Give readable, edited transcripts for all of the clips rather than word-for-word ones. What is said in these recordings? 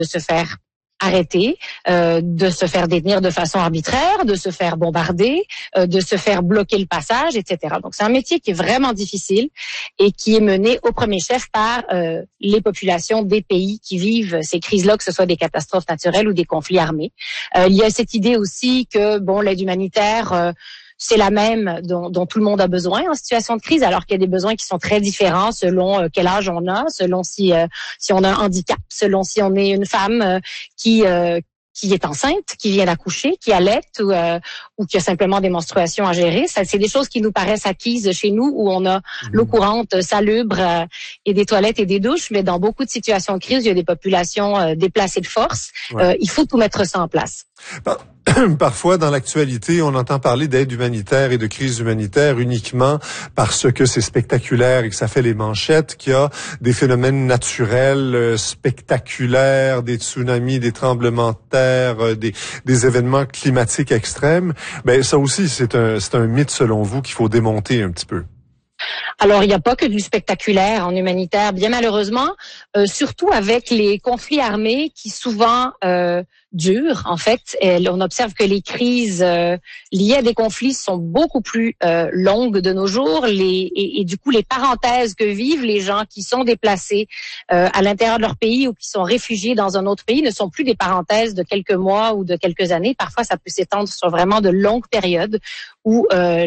se faire arrêter, de se faire détenir de façon arbitraire, de se faire bombarder, de se faire bloquer le passage, etc. Donc c'est un métier qui est vraiment difficile et qui est mené au premier chef par les populations des pays qui vivent ces crises-là, que ce soit des catastrophes naturelles ou des conflits armés. Il y a cette idée aussi que l'aide humanitaire c'est la même dont tout le monde a besoin en situation de crise, alors qu'il y a des besoins qui sont très différents selon quel âge on a, selon si on a un handicap, selon si on est une femme qui est enceinte, qui vient d'accoucher, qui allaite ou qui a simplement des menstruations à gérer. Ça, c'est des choses qui nous paraissent acquises chez nous, où on a l'eau courante, salubre et des toilettes et des douches. Mais dans beaucoup de situations de crise, il y a des populations déplacées de force. Ouais. Il faut tout mettre ça en place. Parfois, dans l'actualité, on entend parler d'aide humanitaire et de crise humanitaire uniquement parce que c'est spectaculaire et que ça fait les manchettes, qu'il y a des phénomènes naturels spectaculaires, des tsunamis, des tremblements de terre, des événements climatiques extrêmes. Ben ça aussi, c'est un mythe selon vous qu'il faut démonter un petit peu. Alors, il n'y a pas que du spectaculaire en humanitaire, bien malheureusement, surtout avec les conflits armés qui souvent durent. En fait, on observe que les crises liées à des conflits sont beaucoup plus longues de nos jours. Et du coup, les parenthèses que vivent les gens qui sont déplacés à l'intérieur de leur pays ou qui sont réfugiés dans un autre pays ne sont plus des parenthèses de quelques mois ou de quelques années. Parfois, ça peut s'étendre sur vraiment de longues périodes où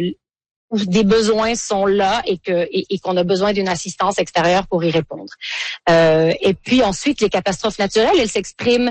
des besoins sont là et qu'on a besoin d'une assistance extérieure pour y répondre. Et puis ensuite, les catastrophes naturelles, elles s'expriment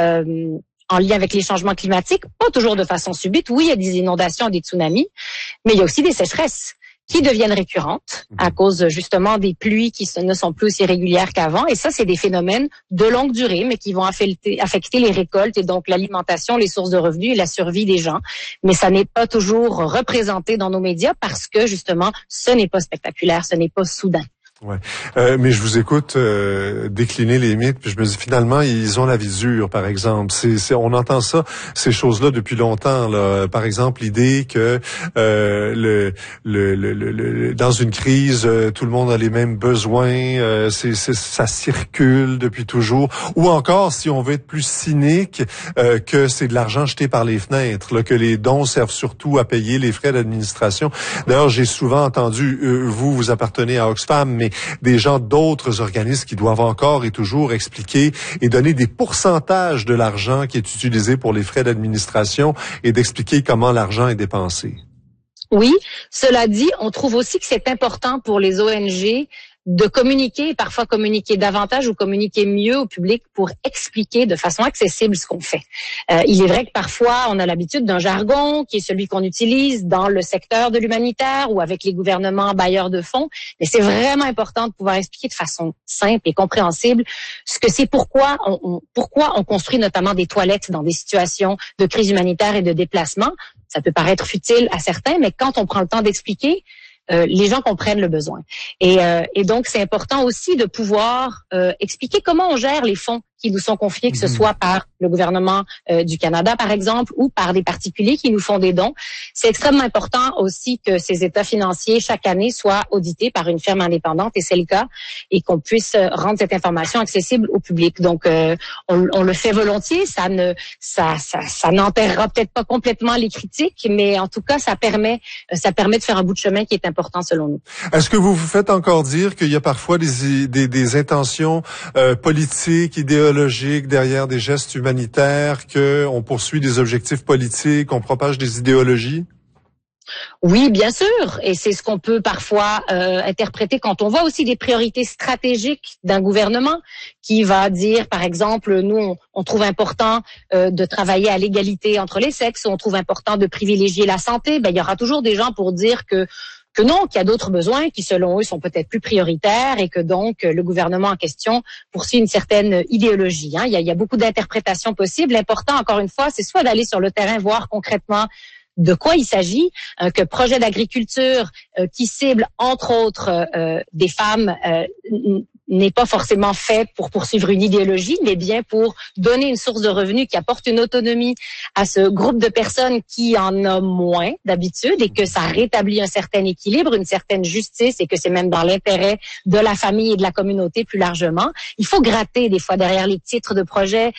en lien avec les changements climatiques, pas toujours de façon subite. Oui, il y a des inondations, des tsunamis, mais il y a aussi des sécheresses qui deviennent récurrentes à cause justement des pluies qui ne sont plus aussi régulières qu'avant. Et ça, c'est des phénomènes de longue durée, mais qui vont affecter les récoltes et donc l'alimentation, les sources de revenus et la survie des gens. Mais ça n'est pas toujours représenté dans nos médias parce que justement, ce n'est pas spectaculaire, ce n'est pas soudain. Ouais, mais je vous écoute décliner les mythes, puis je me dis finalement ils ont la vie dure, par exemple. On entend ça, ces choses-là depuis longtemps. Là. Par exemple, l'idée que dans une crise, tout le monde a les mêmes besoins, ça circule depuis toujours. Ou encore, si on veut être plus cynique, que c'est de l'argent jeté par les fenêtres, là, que les dons servent surtout à payer les frais d'administration. D'ailleurs, j'ai souvent entendu, vous appartenez à Oxfam, mais des gens d'autres organismes qui doivent encore et toujours expliquer et donner des pourcentages de l'argent qui est utilisé pour les frais d'administration et d'expliquer comment l'argent est dépensé. Oui, cela dit, on trouve aussi que c'est important pour les ONG de communiquer, parfois communiquer davantage ou communiquer mieux au public pour expliquer de façon accessible ce qu'on fait. Il est vrai que parfois, on a l'habitude d'un jargon qui est celui qu'on utilise dans le secteur de l'humanitaire ou avec les gouvernements bailleurs de fonds, mais c'est vraiment important de pouvoir expliquer de façon simple et compréhensible ce que c'est, pourquoi on construit notamment des toilettes dans des situations de crise humanitaire et de déplacement. Ça peut paraître futile à certains, mais quand on prend le temps d'expliquer, les gens comprennent le besoin. Et donc, c'est important aussi de pouvoir expliquer comment on gère les fonds qui nous sont confiés, que ce soit par le gouvernement du Canada, par exemple, ou par des particuliers qui nous font des dons. C'est extrêmement important aussi que ces états financiers, chaque année, soient audités par une firme indépendante, et c'est le cas, et qu'on puisse rendre cette information accessible au public. Donc, on le fait volontiers. Ça n'enterrera peut-être pas complètement les critiques, mais en tout cas, ça permet de faire un bout de chemin qui est important selon nous. Est-ce que vous vous faites encore dire qu'il y a parfois des intentions politiques, idéologiques derrière des gestes humanitaires, qu'on poursuit des objectifs politiques, on propage des idéologies? Oui, bien sûr, et c'est ce qu'on peut parfois interpréter quand on voit aussi des priorités stratégiques d'un gouvernement qui va dire, par exemple, nous, on trouve important de travailler à l'égalité entre les sexes, on trouve important de privilégier la santé. Ben, il y aura toujours des gens pour dire que non, qu'il y a d'autres besoins qui, selon eux, sont peut-être plus prioritaires et que donc le gouvernement en question poursuit une certaine idéologie. Il y a beaucoup d'interprétations possibles. L'important, encore une fois, c'est soit d'aller sur le terrain, voir concrètement de quoi il s'agit, que projet d'agriculture qui cible, entre autres, des femmes n'est pas forcément fait pour poursuivre une idéologie, mais bien pour donner une source de revenus qui apporte une autonomie à ce groupe de personnes qui en a moins d'habitude et que ça rétablit un certain équilibre, une certaine justice et que c'est même dans l'intérêt de la famille et de la communauté plus largement. Il faut gratter des fois derrière les titres de projets,